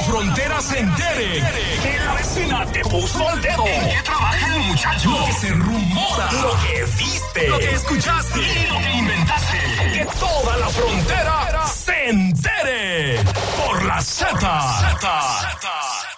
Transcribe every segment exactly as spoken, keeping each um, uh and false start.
frontera se entere. Que la vecina te puso el dedo. ¿En qué trabaja el muchacho? Lo que se rumora. Lo que viste. Lo que escuchaste. Y lo que inventaste. Que toda la frontera se entere. Por la Z. Z.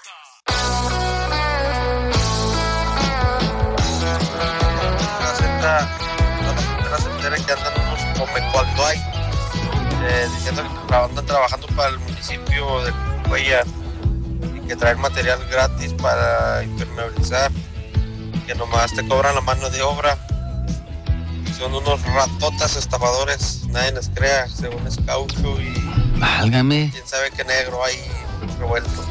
La se entere que andan unos come cuando hay, eh, diciendo que andan trabajando para el municipio de Cuellar y que traen material gratis para impermeabilizar, que nomás te cobran la mano de obra. Son unos ratotas estafadores, nadie les crea, según es caucho y válgame, quién sabe qué negro hay revuelto.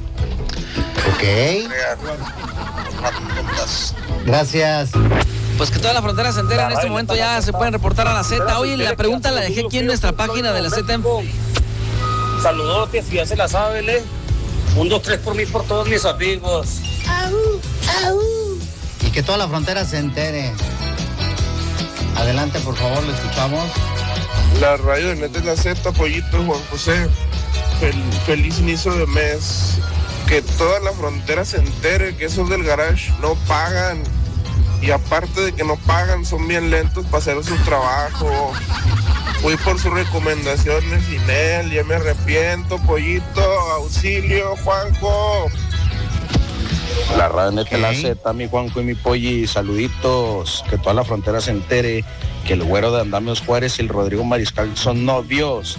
Ok. Ratotas. Gracias. Pues que toda la frontera se entera. En este momento ya se pueden reportar a la Z. Oye, la pregunta la dejé aquí en nuestra página de la Z. Saludotes, ya se la sabe, ¿eh? Un, dos, tres por mí, por todos mis amigos. Au, au. Y que toda la frontera se entere. Adelante, por favor, lo escuchamos. La radio de Neta de la Z, Pollito, Juan José. Fel- feliz inicio de mes. Que toda la frontera se entere que esos del garage no pagan. Y aparte de que no pagan, son bien lentos para hacer su trabajo. Fui por sus recomendaciones sin él, ya me arrepiento, Pollito, auxilio, Juanjo. La radio Neta de la Z, mi Juanjo y mi Polli, saluditos, que toda la frontera se entere que el güero de Andamios Juárez y el Rodrigo Mariscal son novios.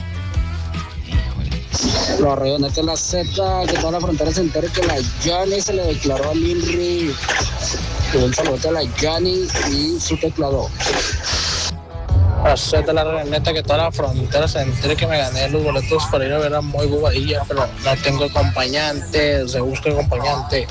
La radio Neta de la Z, que toda la frontera se entere que la Johnny se le declaró al Inri. Un saludo a la Johnny y su teclado. La Z, la radio Neta, que toda la frontera se entere que me gané los boletos para ir a ver a Moy Bobadilla, pero no tengo acompañante, se busca acompañante.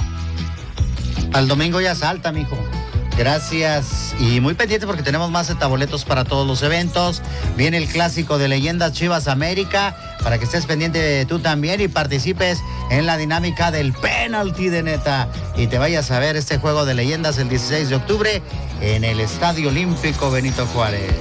Al domingo ya salta, mijo. Gracias. Y muy pendiente porque tenemos más boletos para todos los eventos. Viene el clásico de Leyendas Chivas América, para que estés pendiente tú también y participes en la dinámica del penalti de Neta. Y te vayas a ver este juego de leyendas el dieciséis de octubre en el Estadio Olímpico Benito Juárez.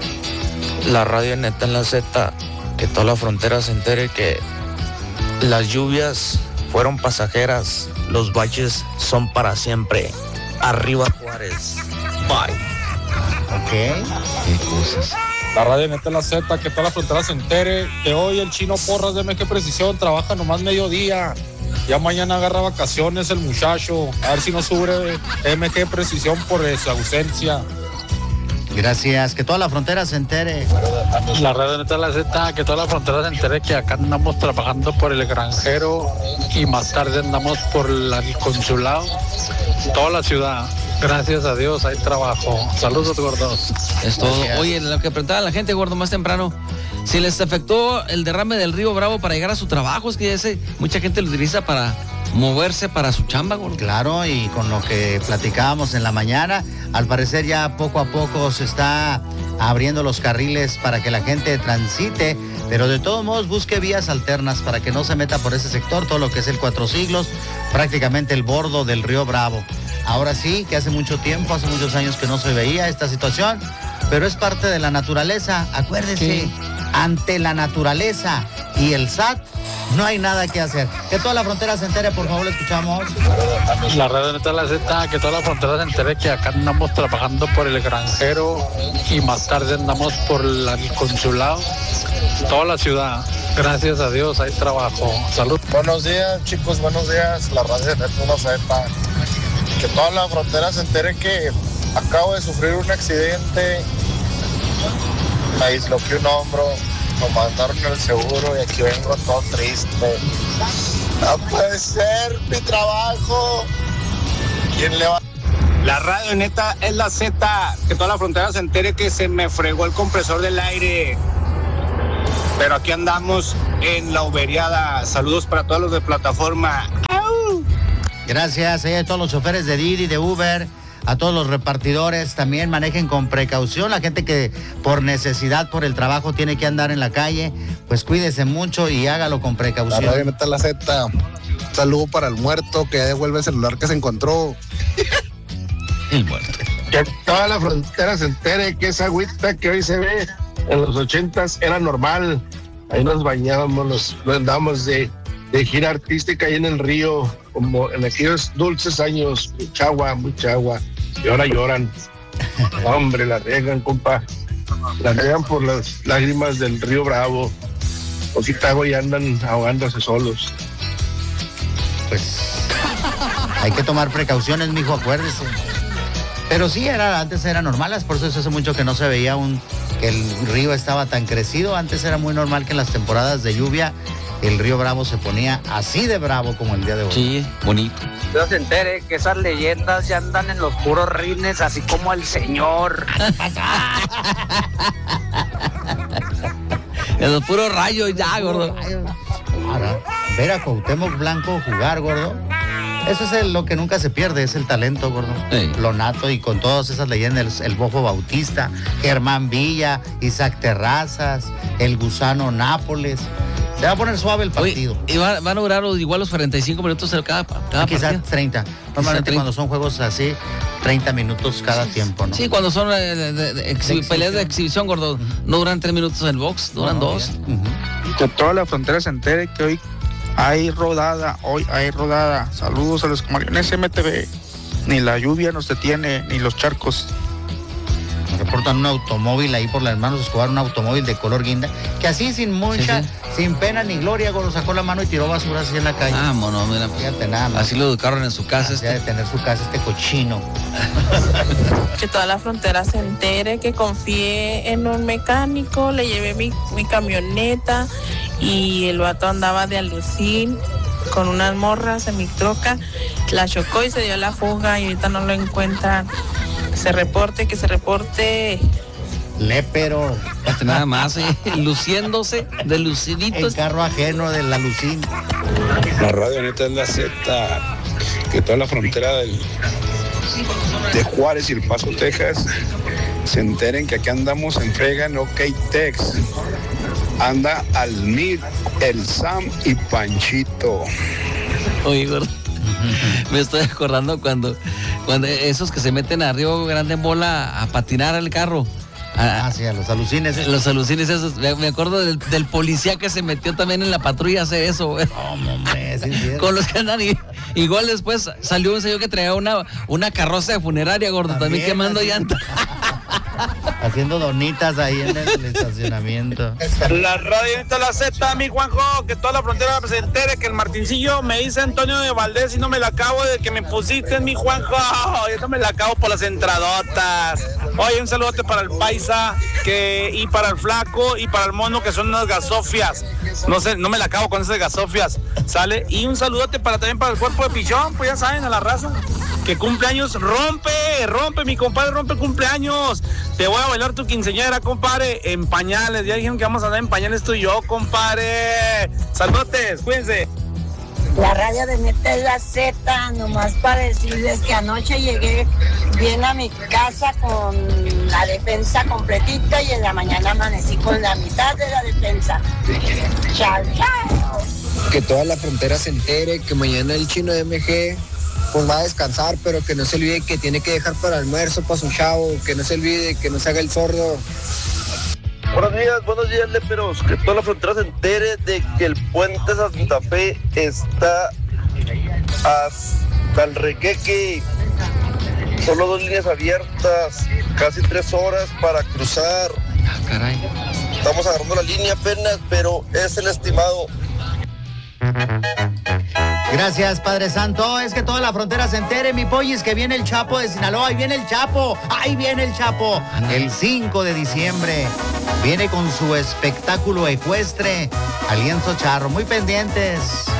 La radio Neta en la Z, que toda la frontera se entere que las lluvias fueron pasajeras, los baches son para siempre. Arriba Juárez. Bye. Ok. Qué cosas. La radio Neta en la Z, que toda la frontera se entere que hoy el Chino Porras de M G Precisión trabaja nomás mediodía. Ya mañana agarra vacaciones el muchacho. A ver si no sube M G Precisión por su ausencia. Gracias. Que toda la frontera se entere. La radio Neta de la Z, que toda la frontera se entere que acá andamos trabajando por el granjero y más tarde andamos por la, el consulado. Toda la ciudad. Gracias a Dios hay trabajo. Saludos, gordos. Es todo. Oye, lo que preguntaba la gente, gordo, más temprano, si les afectó el derrame del río Bravo para llegar a su trabajo, es que ya sé, mucha gente lo utiliza para moverse para su chamba, gordo. Claro, y con lo que platicábamos en la mañana, al parecer ya poco a poco se está abriendo los carriles para que la gente transite, pero de todos modos busque vías alternas para que no se meta por ese sector, todo lo que es el Cuatro Siglos, prácticamente el bordo del río Bravo. Ahora sí, que hace mucho tiempo, hace muchos años que no se veía esta situación, pero es parte de la naturaleza. Acuérdese, sí. Ante la naturaleza y el S A T no hay nada que hacer. Que toda la frontera se entere, por favor, lo escuchamos. La radio Neta de la Z, que toda la frontera se entere que acá andamos trabajando por el granjero y más tarde andamos por la, el consulado. Toda la ciudad. Gracias a Dios hay trabajo. Salud. Buenos días, chicos, buenos días. La radio Neta de la Z. Que toda la frontera se entere que acabo de sufrir un accidente, me disloqué un hombro, me mandaron el seguro y aquí vengo todo triste. No puede ser mi trabajo. ¿Quién le va? La radio Neta es la Z, que toda la frontera se entere que se me fregó el compresor del aire. Pero aquí andamos en la uberiada. Saludos para todos los de plataforma. ¡Au! Gracias a todos los choferes de Didi, de Uber, a todos los repartidores, también manejen con precaución. La gente que por necesidad, por el trabajo, tiene que andar en la calle, pues cuídese mucho y hágalo con precaución. La radio Neta la Z, un saludo para el muerto que ya devuelve el celular que se encontró. El muerto. Que toda la frontera se entere que esa agüita que hoy se ve en los ochentas era normal. Ahí nos bañábamos, nos, nos andábamos de de gira artística ahí en el río, como en aquellos dulces años, mucha agua, mucha agua, y ahora lloran. Hombre, la riegan, compa. La riegan por las lágrimas del río Bravo. Ositago y andan ahogándose solos. Pues hay que tomar precauciones, mijo, acuérdese. Pero sí, era, antes era normal, por eso hace mucho que no se veía un, que el río estaba tan crecido. Antes era muy normal que en las temporadas de lluvia el río Bravo se ponía así de bravo como el día de hoy. Sí, bonito. Yo se entere que esas leyendas ya andan en los puros rines, así como el señor. En los puros rayos ya, gordo. Ahora, ver a Cuauhtémoc Blanco jugar, gordo. Eso es el, lo que nunca se pierde, es el talento, gordo. Sí. Lo nato, y con todas esas leyendas, el, el Bofo Bautista, Germán Villa, Isaac Terrazas, el Gusano Nápoles. Se va a poner suave el partido. Oye, ¿y va, van a durar igual los cuarenta y cinco minutos cada, cada Quizás partido? treinta. Normalmente cuando son juegos así, treinta minutos cada tiempo, ¿no? Sí, cuando son eh, de, de, de exhi- de peleas de exhibición, gordo, uh-huh. No duran tres minutos en el box, duran no, dos. Uh-huh. Que toda la frontera se entere que hoy hay rodada, hoy hay rodada. Saludos a los camariones M T V. Ni la lluvia nos detiene, ni los charcos. Nos reportan un automóvil ahí por la Hermanos Escobar, un automóvil de color guinda, que así sin mucha, sí, sí. sin pena ni gloria, gordo, sacó la mano y tiró basura así en la calle. Ah, mono, mira. Fíjate nada más. Así lo educaron en su casa. Este. De tener su casa este cochino. Que toda la frontera se entere, que confié en un mecánico, le llevé mi, mi camioneta y el vato andaba de alucín con unas morras en mi troca, la chocó y se dio la fuga y ahorita no lo encuentran. Que se reporte, que se reporte. Lépero. Nada más, eh, luciéndose de lucidito. El carro ajeno de la Lucín. La radio neta es la Z, que toda la frontera del, de Juárez y El Paso, Texas, se enteren que aquí andamos en frega en OK Tex. Anda al mil, el Sam y Panchito. Oye, gordo, me estoy acordando cuando, cuando esos que se meten a Río Grande en bola a patinar al carro. Ah, sí, a los alucines. Esos. Los alucines esos. Me acuerdo del, del policía que se metió también en la patrulla a hacer eso, güey. Oh, hombre, sí, sí. Con los que andan y, igual después salió un señor que traía una, una carroza de funeraria, gordo, también, también quemando llantas. Haciendo donitas ahí en el, el estacionamiento. La radio de la Z, mi Juanjo, que toda la frontera se entere que el Martincillo me dice Antonio de Valdés y no me la acabo de que me pusiste, mi Juanjo. Yo no me la acabo por las entradotas. Oye, un saludote para el Paisa que, y para el Flaco y para el Mono, que son unas gasofias. No sé, no me la acabo con esas gasofias, ¿sale? Y un saludote para también para el cuerpo de Pichón, pues ya saben, a la raza. Que cumpleaños, rompe, rompe, mi compadre, rompe cumpleaños. Te voy a bailar tu quinceañera, compadre, en pañales. Ya dijeron que vamos a andar en pañales tú y yo, compadre. Saludotes, cuídense. La radio de neta es la Z, nomás para decirles que anoche llegué bien a mi casa con la defensa completita y en la mañana amanecí con la mitad de la defensa. Chao, chao. Que toda la frontera se entere que mañana el Chino de M G pues va a descansar, pero que no se olvide que tiene que dejar para almuerzo para su chavo, que no se olvide, que no se haga el sordo. Buenos días, buenos días, léperos. Que toda la frontera se entere de que el puente Santa Fe está hasta el Requeque. Solo dos líneas abiertas, casi tres horas para cruzar. Ah, caray. Estamos agarrando la línea apenas, pero es el estimado. Gracias, Padre Santo. Es que toda la frontera se entere, mi pollis, que viene el Chapo de Sinaloa. Ahí viene el Chapo, ahí viene el Chapo. El cinco de diciembre viene con su espectáculo ecuestre, Alianzo Charro. Muy pendientes.